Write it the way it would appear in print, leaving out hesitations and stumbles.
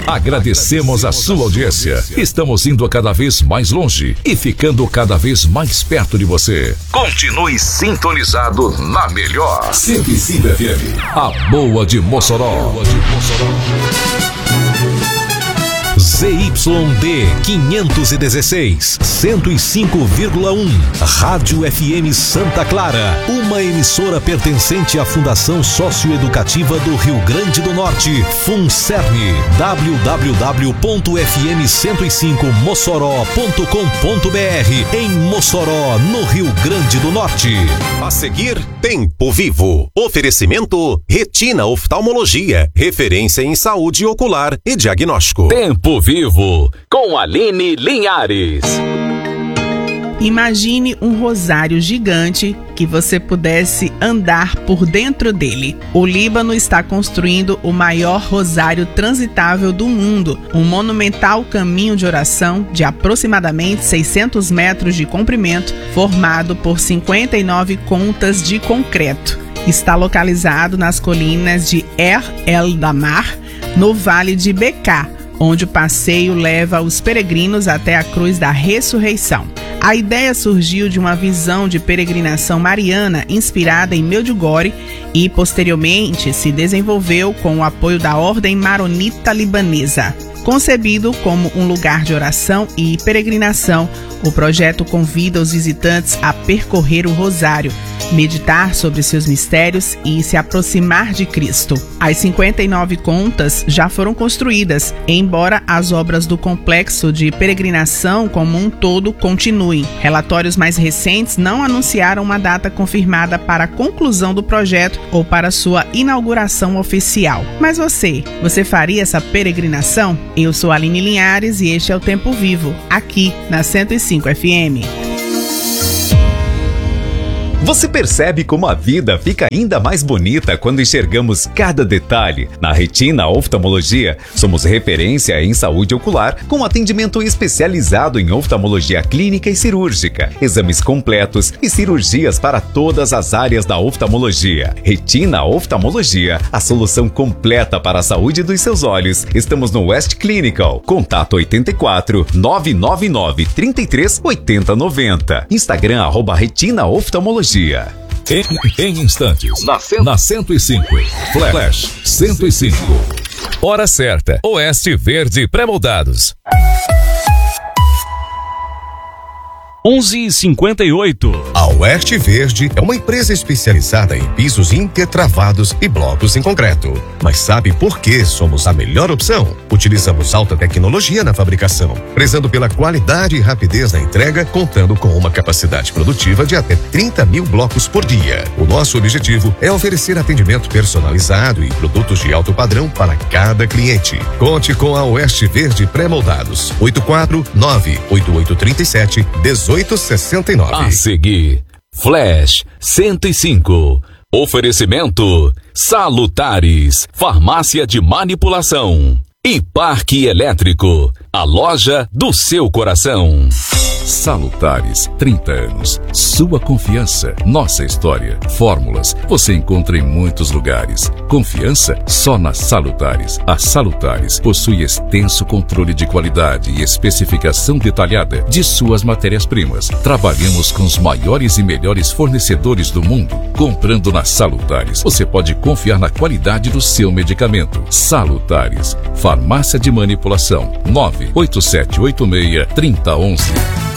Agradecemos a sua audiência. Estamos indo cada vez mais longe e ficando cada vez mais perto de você. Continue sintonizado na melhor 105 FM, a boa de Mossoró. ZYD 516, 105,1, Rádio FM Santa Clara, uma emissora pertencente à Fundação Socioeducativa do Rio Grande do Norte, FUNCERN, www.fm105mossoró.com.br, em Mossoró, no Rio Grande do Norte. A seguir, Tempo Vivo. Oferecimento Retina Oftalmologia, referência em saúde ocular e diagnóstico. Tempo Vivo, com Aline Linhares. Imagine um rosário gigante que você pudesse andar por dentro dele. O Líbano está construindo o maior rosário transitável do mundo, um monumental caminho de oração de aproximadamente 600 metros de comprimento, formado por 59 contas de concreto. Está localizado nas colinas de Er El Damar, no Vale de Bekaa, onde o passeio leva os peregrinos até a Cruz da Ressurreição. A ideia surgiu de uma visão de peregrinação mariana inspirada em Medjugorje e, posteriormente, se desenvolveu com o apoio da Ordem Maronita Libanesa. Concebido como um lugar de oração e peregrinação, o projeto convida os visitantes a percorrer o rosário, meditar sobre seus mistérios e se aproximar de Cristo. As 59 contas já foram construídas, embora as obras do complexo de peregrinação como um todo continuem. Relatórios mais recentes não anunciaram uma data confirmada para a conclusão do projeto ou para sua inauguração oficial. Mas você faria essa peregrinação? Eu sou a Aline Linhares e este é o Tempo Vivo, aqui na 105 FM. Você percebe como a vida fica ainda mais bonita quando enxergamos cada detalhe? Na Retina Oftalmologia, somos referência em saúde ocular, com atendimento especializado em oftalmologia clínica e cirúrgica, exames completos e cirurgias para todas as áreas da oftalmologia. Retina Oftalmologia, a solução completa para a saúde dos seus olhos. Estamos no West Clinical. Contato 84 999 33 80 90. Instagram @Retina Oftalmologia. Em instantes, na 105, Flash 105. Hora certa, Oeste Verde Pré-moldados. 11h58. A Oeste Verde é uma empresa especializada em pisos intertravados e blocos em concreto. Mas sabe por que somos a melhor opção? Utilizamos alta tecnologia na fabricação, prezando pela qualidade e rapidez na entrega, contando com uma capacidade produtiva de até 30 mil blocos por dia. O nosso objetivo é oferecer atendimento personalizado e produtos de alto padrão para cada cliente. Conte com a Oeste Verde Pré-moldados. 849-8837-1869. A seguir, Flash 105. Oferecimento Salutares, farmácia de manipulação e Parque Elétrico, a loja do seu coração. Salutares, 30 anos. Sua confiança, nossa história. Fórmulas, você encontra em muitos lugares. Confiança só nas Salutares. A Salutares possui extenso controle de qualidade e especificação detalhada de suas matérias-primas. Trabalhamos com os maiores e melhores fornecedores do mundo. Comprando nas Salutares, você pode confiar na qualidade do seu medicamento. Salutares, farmácia de manipulação. 98786-3011.